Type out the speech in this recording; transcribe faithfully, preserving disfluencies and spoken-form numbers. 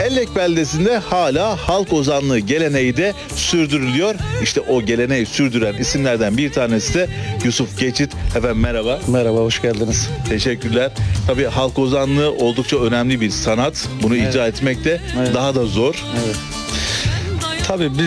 Bellek beldesinde hala halk ozanlığı geleneği de sürdürülüyor. İşte o geleneği sürdüren isimlerden bir tanesi de Yusuf Geçit. Efendim merhaba. Merhaba, hoş geldiniz. Teşekkürler. Tabii halk ozanlığı oldukça önemli bir sanat. Bunu Evet. icra etmek de Evet. daha da zor. Evet. Tabii biz